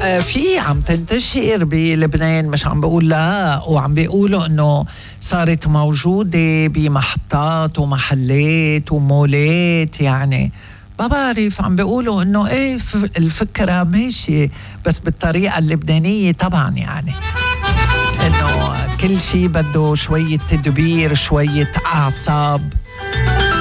في عم تنتشر بلبنان، مش عم بقول لا، وعم بيقولوا انه صارت موجودة بمحطات ومحلات ومولات. يعني ما بعرف، عم بيقولوا انه ايه الفكرة ماشي بس بالطريقة اللبنانية طبعا. يعني انه كل شيء بده شوية تدبير، شوية اعصاب.